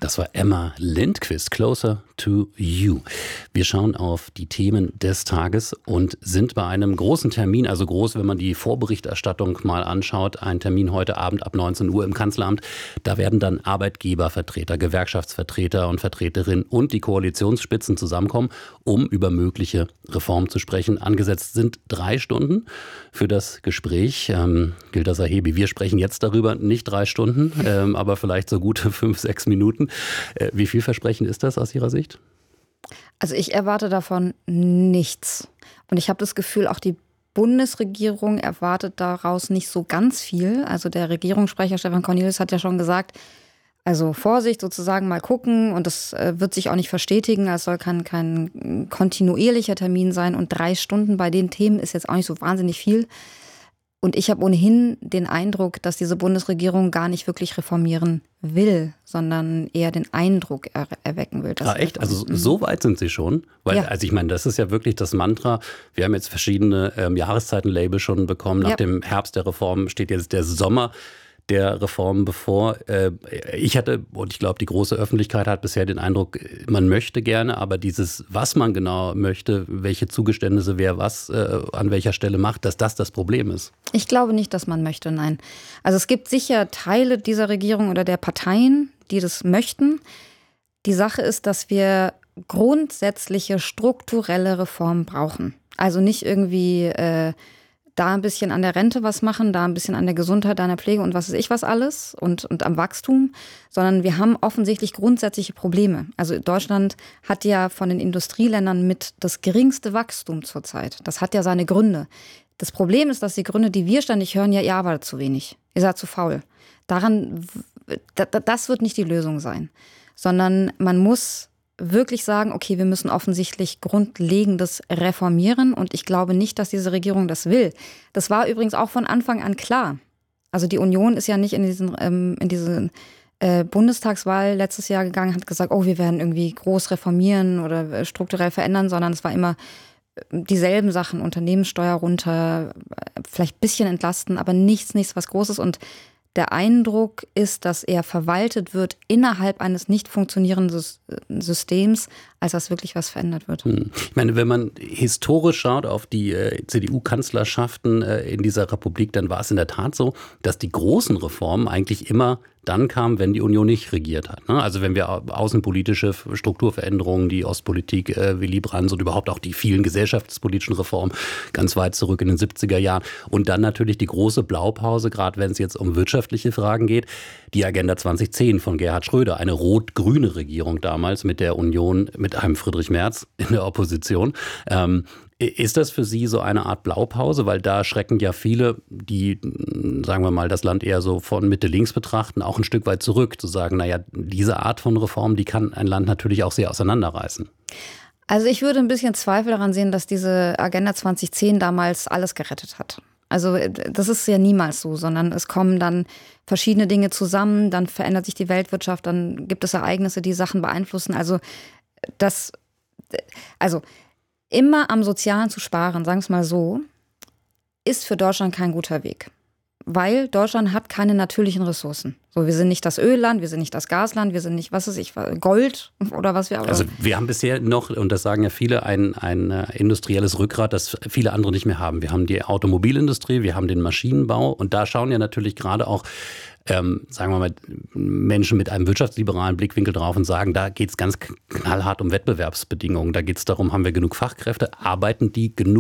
Das war Emma Lindquist, Closer to You. Wir schauen auf die Themen des Tages und sind bei einem großen Termin, also groß, wenn man die Vorberichterstattung mal anschaut, ein Termin heute Abend ab 19 Uhr im Kanzleramt. Da werden dann Arbeitgebervertreter, Gewerkschaftsvertreter und Vertreterinnen und die Koalitionsspitzen zusammenkommen, um über mögliche Reformen zu sprechen. Angesetzt sind 3 Stunden für das Gespräch. Gilda Sahebi, wir sprechen jetzt darüber, nicht 3 Stunden, aber vielleicht so gute 5-6 Minuten. Wie vielversprechend ist das aus Ihrer Sicht? Also ich erwarte davon nichts. Und ich habe das Gefühl, auch die Bundesregierung erwartet daraus nicht so ganz viel. Also der Regierungssprecher Stefan Cornelius hat ja schon gesagt, also Vorsicht sozusagen, mal gucken. Und das wird sich auch nicht verstetigen. Es soll kein kontinuierlicher Termin sein. Und 3 Stunden bei den Themen ist jetzt auch nicht so wahnsinnig viel. Und ich habe ohnehin den Eindruck, dass diese Bundesregierung gar nicht wirklich reformieren will, sondern eher den Eindruck erwecken will. Echt? Also so weit sind Sie schon? Weil, Also ich meine, das ist ja wirklich das Mantra. Wir haben jetzt verschiedene Jahreszeitenlabel schon bekommen. Nach dem Herbst der Reform steht jetzt der Sommer der Reformen bevor. Ich hatte, und ich glaube, die große Öffentlichkeit hat bisher den Eindruck, man möchte gerne, aber dieses, was man genau möchte, welche Zugeständnisse wer was an welcher Stelle macht, dass das Problem ist. Ich glaube nicht, dass man möchte, nein. Also es gibt sicher Teile dieser Regierung oder der Parteien, die das möchten. Die Sache ist, dass wir grundsätzliche strukturelle Reformen brauchen. Also nicht irgendwie da ein bisschen an der Rente was machen, da ein bisschen an der Gesundheit, an der Pflege und was weiß ich was alles und am Wachstum, sondern wir haben offensichtlich grundsätzliche Probleme. Also Deutschland hat ja von den Industrieländern mit das geringste Wachstum zurzeit. Das hat ja seine Gründe. Das Problem ist, dass die Gründe, die wir ständig hören, ja, ihr arbeitet zu wenig, ihr seid zu faul. Das wird nicht die Lösung sein, sondern man muss wirklich sagen, okay, wir müssen offensichtlich Grundlegendes reformieren und ich glaube nicht, dass diese Regierung das will. Das war übrigens auch von Anfang an klar. Also die Union ist ja nicht in diese Bundestagswahl letztes Jahr gegangen, hat gesagt, oh, wir werden irgendwie groß reformieren oder strukturell verändern, sondern es war immer dieselben Sachen, Unternehmenssteuer runter, vielleicht ein bisschen entlasten, aber nichts was Großes. Und der Eindruck ist, dass er verwaltet wird innerhalb eines nicht funktionierenden Systems, als dass wirklich was verändert wird. Ich meine, wenn man historisch schaut auf die CDU-Kanzlerschaften in dieser Republik, dann war es in der Tat so, dass die großen Reformen eigentlich immer dann kamen, wenn die Union nicht regiert hat. Also wenn wir außenpolitische Strukturveränderungen, die Ostpolitik, Willy Brandt und überhaupt auch die vielen gesellschaftspolitischen Reformen ganz weit zurück in den 70er Jahren und dann natürlich die große Blaupause, gerade wenn es jetzt um wirtschaftliche Fragen geht, die Agenda 2010 von Gerhard Schröder, eine rot-grüne Regierung damals mit der Union, mit einem Friedrich Merz in der Opposition. Ist das für Sie so eine Art Blaupause? Weil da schrecken ja viele, die, sagen wir mal, das Land eher so von Mitte links betrachten, auch ein Stück weit zurück, zu sagen, naja, diese Art von Reform, die kann ein Land natürlich auch sehr auseinanderreißen. Also ich würde ein bisschen Zweifel daran sehen, dass diese Agenda 2010 damals alles gerettet hat. Also das ist ja niemals so, sondern es kommen dann verschiedene Dinge zusammen, dann verändert sich die Weltwirtschaft, dann gibt es Ereignisse, die Sachen beeinflussen. Also immer am Sozialen zu sparen, sagen wir es mal so, ist für Deutschland kein guter Weg. Weil Deutschland hat keine natürlichen Ressourcen. So, wir sind nicht das Ölland, wir sind nicht das Gasland, wir sind nicht, was weiß ich, Gold oder was wir auch. Also wir haben bisher noch, und das sagen ja viele, ein industrielles Rückgrat, das viele andere nicht mehr haben. Wir haben die Automobilindustrie, wir haben den Maschinenbau und da schauen ja natürlich gerade auch sagen wir mal, Menschen mit einem wirtschaftsliberalen Blickwinkel drauf und sagen, da geht es ganz knallhart um Wettbewerbsbedingungen. Da geht es darum, haben wir genug Fachkräfte, arbeiten die genug?